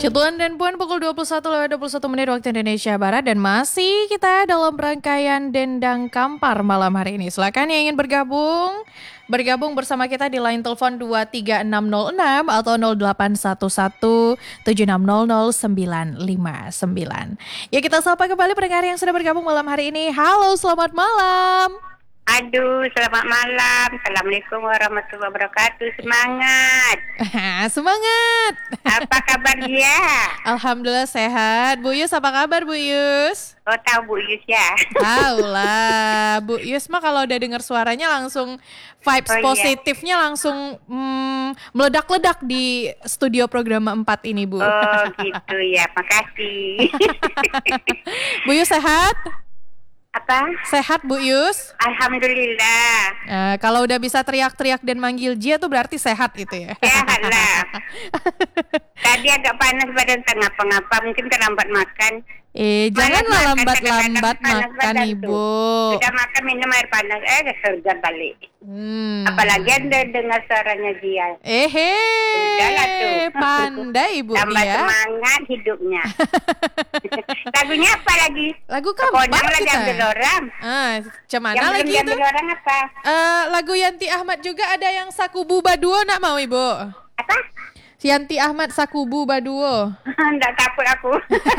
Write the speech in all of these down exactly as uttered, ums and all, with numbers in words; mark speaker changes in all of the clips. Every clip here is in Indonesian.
Speaker 1: Tuan dan Puan pukul dua puluh satu lewat dua puluh satu menit waktu Indonesia Barat dan masih kita dalam rangkaian Dendang Kampar malam hari ini. Silakan yang ingin bergabung, bergabung bersama kita di line telepon dua tiga enam nol enam atau nol delapan satu satu tujuh enam nol nol sembilan lima sembilan. Ya, kita sapa kembali pendengar yang sudah bergabung malam hari ini. Halo, selamat malam.
Speaker 2: Aduh, selamat malam. Assalamualaikum warahmatullahi wabarakatuh. Semangat.
Speaker 1: Semangat.
Speaker 2: Apa kabar dia?
Speaker 1: Alhamdulillah sehat. Bu Yus, apa kabar Bu Yus?
Speaker 2: Kau tahu Bu Yus ya?
Speaker 1: Tahu lah. Bu Yus mah kalau udah dengar suaranya langsung vibes
Speaker 2: Oh, iya.
Speaker 1: positifnya langsung mm, meledak-ledak di studio program empat ini, Bu.
Speaker 2: Oh gitu ya, makasih.
Speaker 1: Bu Yus sehat?
Speaker 2: Apa?
Speaker 1: Sehat Bu Yus?
Speaker 2: Alhamdulillah.
Speaker 1: Eh, kalau udah bisa teriak-teriak dan manggil Jia tuh berarti sehat itu ya.
Speaker 2: Sehat lah. Tadi agak panas badan tak ngapa-ngapa, mungkin terlambat makan.
Speaker 1: Eh,
Speaker 2: Malas
Speaker 1: janganlah
Speaker 2: makan,
Speaker 1: lambat-lambat
Speaker 2: kadang-kadang panas
Speaker 1: makan
Speaker 2: badan
Speaker 1: Ibu.
Speaker 2: tuh. Sudah makan minum air panas, eh kesergan balik.
Speaker 1: Hmm.
Speaker 2: Apalagi anda dengar suaranya dia.
Speaker 1: Ehe,
Speaker 2: Udahlah tuh.
Speaker 1: pandai Ibu
Speaker 2: Tambah
Speaker 1: ya.
Speaker 2: semangat hidupnya. Lagunya apa lagi?
Speaker 1: Lagu
Speaker 2: Pokoknya
Speaker 1: kampar
Speaker 2: lagi
Speaker 1: kita.
Speaker 2: ambil orang.
Speaker 1: Ah, cemana
Speaker 2: Yang belum
Speaker 1: lagi itu?
Speaker 2: diambil orang apa?
Speaker 1: Eh, lagu Yanti Ahmad juga ada yang Sakubu Baduo, nak mau Ibu?
Speaker 2: Apa?
Speaker 1: Yanti Ahmad Sakubu Baduo.
Speaker 2: Nggak takut aku.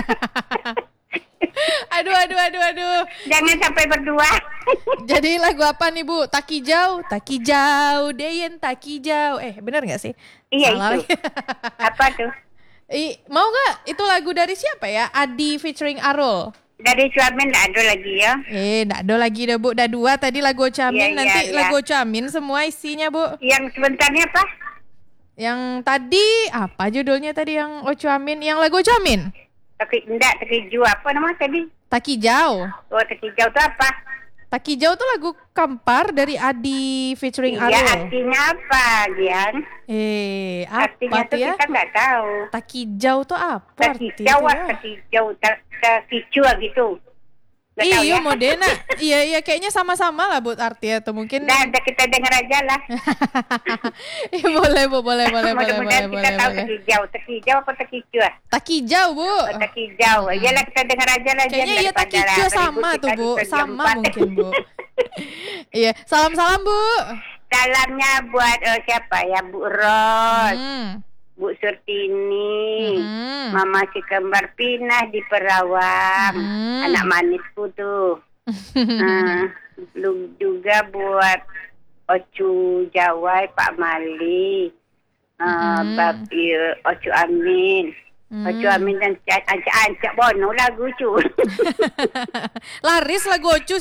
Speaker 1: Aduh, aduh, aduh, aduh.
Speaker 2: Jangan sampai berdua.
Speaker 1: Jadi lagu apa nih Bu? Takijau, Takijau, Deyen Takijau. Eh, benar nggak sih?
Speaker 2: Iya
Speaker 1: Salah
Speaker 2: itu.
Speaker 1: lagi.
Speaker 2: Apa tuh?
Speaker 1: Ih, mau nggak? Itu lagu dari siapa ya? Adi featuring Arul.
Speaker 2: Dari suami nggak ada lagi ya.
Speaker 1: Eh, nggak ada lagi dah Bu. Dah dua tadi lagu Ocamin.
Speaker 2: Iya,
Speaker 1: Nanti
Speaker 2: iya, iya.
Speaker 1: lagu Ocamin semua isinya Bu.
Speaker 2: Yang sebentarnya apa?
Speaker 1: Yang tadi apa judulnya tadi yang Ocamin? Yang lagu Ocamin?
Speaker 2: Teki, enggak, tekiju apa nama tadi?
Speaker 1: Takijau.
Speaker 2: Oh, tekijau itu apa?
Speaker 1: Takijau tuh lagu Kampar dari Adi featuring
Speaker 2: Iya,
Speaker 1: Arul.
Speaker 2: artinya apa, Gian?
Speaker 1: Eh,
Speaker 2: Artinya
Speaker 1: apa
Speaker 2: tuh
Speaker 1: tuh ya?
Speaker 2: kita nggak tahu.
Speaker 1: Takijau tuh apa artinya
Speaker 2: Tekijau,
Speaker 1: tuh
Speaker 2: ah,
Speaker 1: ya?
Speaker 2: tekijau, te- tekicu ah, gitu. Nggak tahu
Speaker 1: Iya,
Speaker 2: ya.
Speaker 1: Modena. Iya, iya kayaknya sama-sama lah buat arti atau mungkin.
Speaker 2: Dah, dah kita dengar aja lah.
Speaker 1: Iya, boleh, Bu, boleh, boleh, boleh, boleh,
Speaker 2: Mudah-mudahan kita
Speaker 1: boleh,
Speaker 2: tahu
Speaker 1: boleh.
Speaker 2: tekijau. Tekijau apa tekicu ah?
Speaker 1: Takijau, Bu.
Speaker 2: Oh, tekijau. Iyalah kita dengar aja lah. Gian,
Speaker 1: Kayaknya iya
Speaker 2: daripada
Speaker 1: Takijau
Speaker 2: ribut
Speaker 1: sama
Speaker 2: kita
Speaker 1: tuh,
Speaker 2: di
Speaker 1: Bu.
Speaker 2: studio
Speaker 1: Sama
Speaker 2: empat.
Speaker 1: mungkin, Bu. Iya, salam-salam, Bu.
Speaker 2: Salamnya buat eh, siapa ya? Bu Ros,
Speaker 1: Hmm.
Speaker 2: Bu Surtini,
Speaker 1: Hmm.
Speaker 2: Mama si kembar Pinah di Perawang,
Speaker 1: Hmm.
Speaker 2: anak manisku tuh. Ah, lu juga buat Ocu Jawai, Pak Mali, ah,
Speaker 1: Hmm.
Speaker 2: Babi Ocu Amin,
Speaker 1: Hmm.
Speaker 2: Ocu Amin dan Ancak-Ancak Bono lagu cu.
Speaker 1: Laris lagu Ocu